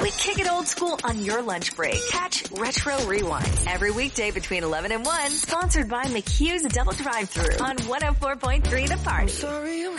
We kick it old school on your lunch break. Catch Retro Rewind every weekday between 11 and 1. Sponsored by McHugh's Double Drive-Thru on 104.3 The Party.